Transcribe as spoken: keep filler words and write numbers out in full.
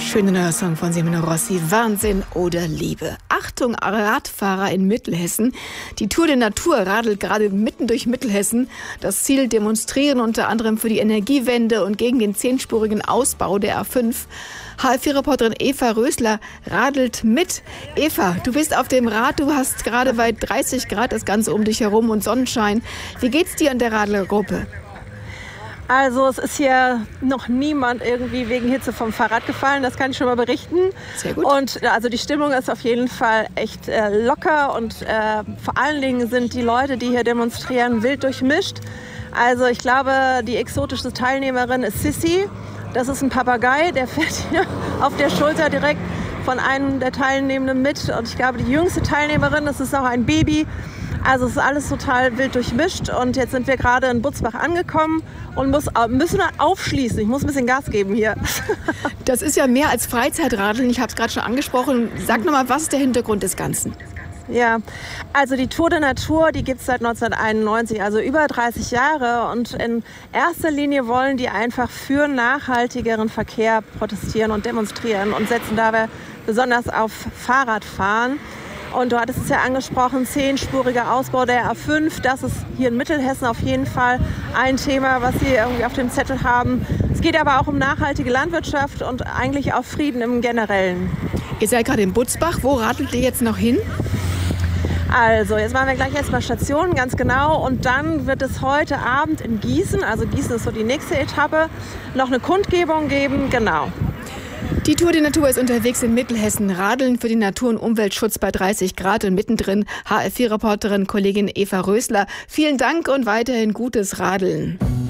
schöne neuer Song von Semino Rossi, Wahnsinn oder Liebe. Achtung, Radfahrer in Mittelhessen. Die Tour der Natur radelt gerade mitten durch Mittelhessen. Das Ziel: demonstrieren unter anderem für die Energiewende und gegen den zehnspurigen Ausbau der A fünf. H F vier-Reporterin Eva Rösler radelt mit. Eva, du bist auf dem Rad, du hast gerade bei dreißig Grad das Ganze um dich herum und Sonnenschein. Wie geht's dir an der Radlergruppe? Also es ist hier noch niemand irgendwie wegen Hitze vom Fahrrad gefallen, das kann ich schon mal berichten. Sehr gut. Und also die Stimmung ist auf jeden Fall echt äh, locker und äh, vor allen Dingen sind die Leute, die hier demonstrieren, wild durchmischt. Also ich glaube, die exotischste Teilnehmerin ist Sissi. Das ist ein Papagei, der fährt hier auf der Schulter direkt von einem der Teilnehmenden mit. Und ich glaube, die jüngste Teilnehmerin, das ist auch ein Baby. Also es ist alles total wild durchmischt und jetzt sind wir gerade in Butzbach angekommen und muss, müssen aufschließen. Ich muss ein bisschen Gas geben hier. Das ist ja mehr als Freizeitradeln, ich habe es gerade schon angesprochen. Sag nochmal, was ist der Hintergrund des Ganzen? Ja, also die Tour der Natur, die gibt es seit neunzehnhunderteinundneunzig, also über dreißig Jahre. Und in erster Linie wollen die einfach für nachhaltigeren Verkehr protestieren und demonstrieren und setzen dabei besonders auf Fahrradfahren. Und du hattest es ja angesprochen, zehnspuriger Ausbau der A fünf, das ist hier in Mittelhessen auf jeden Fall ein Thema, was sie irgendwie auf dem Zettel haben. Es geht aber auch um nachhaltige Landwirtschaft und eigentlich auch Frieden im Generellen. Ihr seid gerade in Butzbach, wo radelt ihr jetzt noch hin? Also, jetzt machen wir gleich erstmal Stationen, ganz genau. Und dann wird es heute Abend in Gießen, also Gießen ist so die nächste Etappe, noch eine Kundgebung geben, genau. Die Tour der Natur ist unterwegs in Mittelhessen. Radeln für den Natur- und Umweltschutz bei dreißig Grad und mittendrin H F vier-Reporterin Kollegin Eva Rösler. Vielen Dank und weiterhin gutes Radeln.